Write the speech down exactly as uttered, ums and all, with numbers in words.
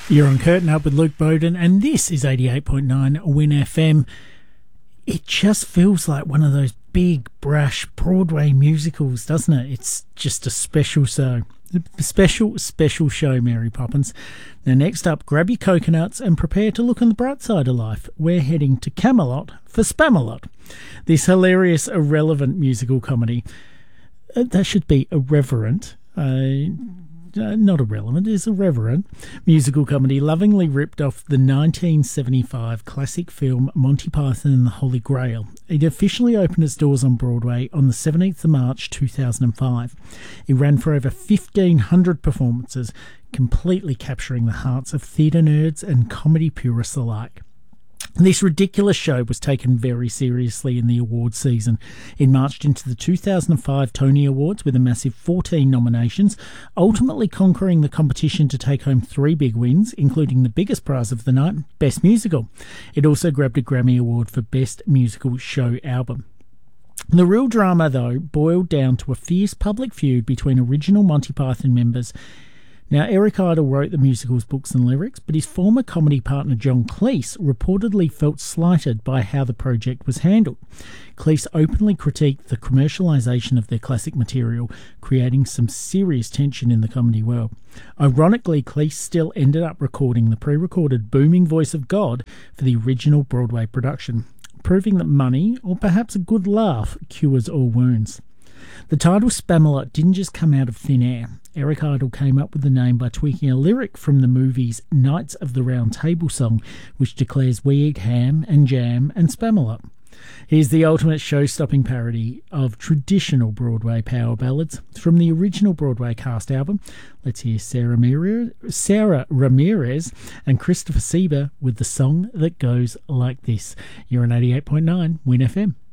You're on Curtain Up with Luke Bowden, and this is eighty-eight point nine Win F M. It just feels like one of those big, brash Broadway musicals, doesn't it? It's just a special show. A special, special show, Mary Poppins. Now, next up, grab your coconuts and prepare to look on the bright side of life. We're heading to Camelot for Spamalot, this hilarious, irrelevant musical comedy. Uh, that should be irreverent. Uh, Uh, not irrelevant, it's irreverent musical comedy lovingly ripped off the nineteen seventy-five classic film Monty Python and the Holy Grail. It officially opened its doors on Broadway on the seventeenth of March two thousand five. It ran for over fifteen hundred performances, completely capturing the hearts of theatre nerds and comedy purists alike. This ridiculous show was taken very seriously in the awards season. It marched into the two thousand five Tony Awards with a massive fourteen nominations, ultimately conquering the competition to take home three big wins, including the biggest prize of the night, Best Musical. It also grabbed a Grammy Award for Best Musical Show Album. The real drama, though, boiled down to a fierce public feud between original Monty Python members. Now, Eric Idle wrote the musical's books and lyrics, but his former comedy partner John Cleese reportedly felt slighted by how the project was handled. Cleese openly critiqued the commercialisation of their classic material, creating some serious tension in the comedy world. Ironically, Cleese still ended up recording the pre-recorded booming voice of God for the original Broadway production, proving that money, or perhaps a good laugh, cures all wounds. The title Spamalot didn't just come out of thin air. Eric Idle came up with the name by tweaking a lyric from the movie's Knights of the Round Table song, which declares we eat ham and jam and Spamalot. Here's the ultimate show-stopping parody of traditional Broadway power ballads from the original Broadway cast album. Let's hear Sarah Ramirez, Sarah Ramirez and Christopher Sieber with the song that goes like this. You're on eighty-eight point nine Win F M.